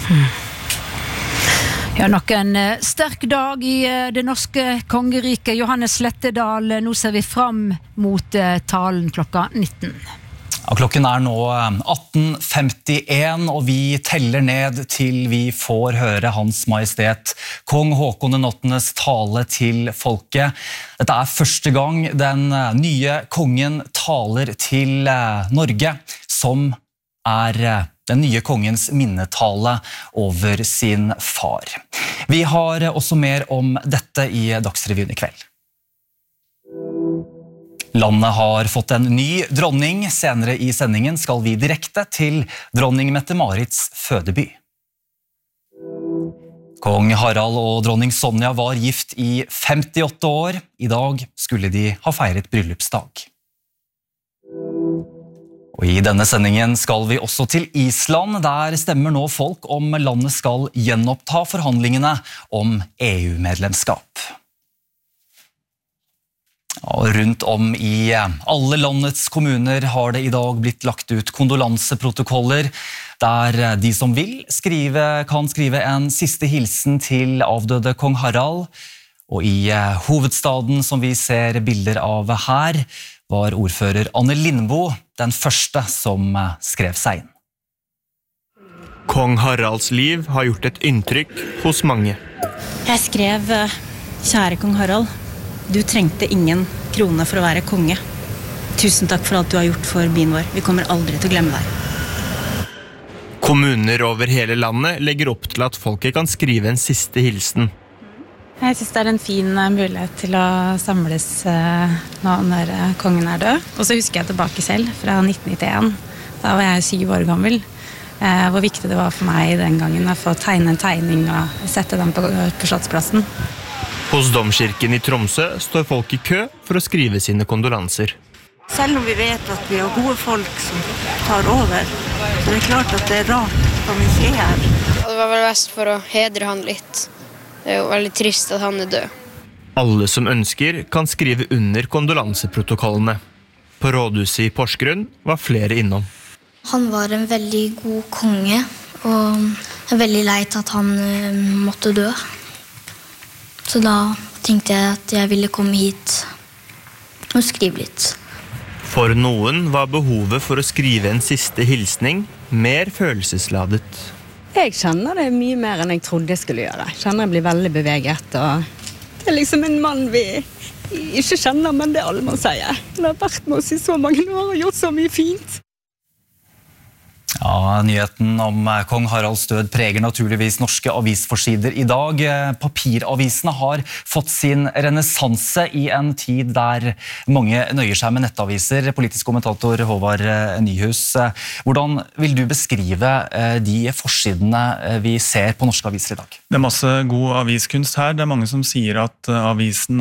Ja, nok en sterk dag i det norske kongeriket. Johannes Slettedal, nå ser vi fram mot talen klokka 19. Ja, klokken nå 18:51, og vi teller ned til vi får høre Hans Majestet Kong Håkon 8. tale til folket. Dette første gang den nye kongen taler til Norge, som den nye kongens minnetale over sin far. Vi har også mer om dette i Dagsrevyen i kveld. Landet har fått en ny dronning. Senere i sendingen skal vi direkte til dronning Mette-Marits fødeby. Kong Harald og dronning Sonja var gift i 58 år. I dag skulle de ha feiret bryllupsdag. Og i denne sendingen skal vi også til Island. Der stemmer nå folk om landet skal gjenoppta forhandlingene om EU-medlemskap. Og rundt om i alle landets kommuner har det i dag blitt lagt ut kondolanseprotokoller, der de som vil kan skrive en siste hilsen til avdøde kong Harald. Og i hovedstaden, som vi ser bilder av her, var ordfører Anne Lindboe den første som skrev seg inn. Kong Haralds liv har gjort et inntrykk hos mange. Jeg skrev, kjære kong Harald, du trengte ingen krone for å være konge. Tusen takk for alt du har gjort for byen vår. Vi kommer aldri til å glemme deg. Kommuner over hele landet legger opp til at folket kan skrive en siste hilsen. Jeg synes det en fin mulighet til å samles nå når kongen død. Og så husker jeg tilbake selv fra 1991. Da var jeg 7 år gammel. Hvor viktig det var for meg den gangen å få tegne en tegning og sette den på Slottsplassen. Hos Domkirken i Tromsø står folk i kø for å skrive sine kondolanser. Selv om vi vet at vi har gode folk som tar over, så det klart at det rart at han ikke her. Det var vel best for å hedre han litt. Det jo veldig trist at han død. Alle som ønsker kan skrive under kondolanseprotokollene. På rådhuset i Porsgrunn var flere innom. Han var en veldig god konge, og det veldig leit at han måtte dø. Så da tenkte jeg at jeg ville komme hit og skrive litt. For noen var behovet for å skrive en siste hilsning mer følelsesladet. Jeg kjenner det mye mer enn jeg trodde jeg skulle gjøre. Jeg kjenner jeg blir veldig beveget, og det liksom en mann vi ikke kjenner, men det alle må si. Han har vært med oss i så mange år og gjort så mye fint. Ja, nyheten om kong Haralds død preger naturligvis norske avisforsider i dag. Papiravisene har fått sin renessanse i en tid der mange nøyer seg med nettaviser. Politisk kommentator Håvard Nyhus, hvordan vil du beskrive de forsidene vi ser på norske aviser i dag? Det masse god aviskunst her. Det mange som sier at avisen